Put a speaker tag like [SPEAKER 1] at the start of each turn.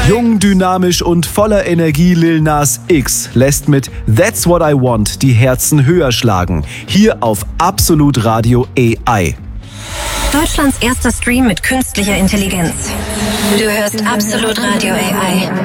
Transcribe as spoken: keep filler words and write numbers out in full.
[SPEAKER 1] Jung, dynamisch und voller Energie Lil Nas X lässt mit That's What I Want die Herzen höher schlagen. Hier auf Absolut Radio A I.
[SPEAKER 2] Deutschlands erster Stream mit künstlicher Intelligenz. Du hörst Absolut Radio A I.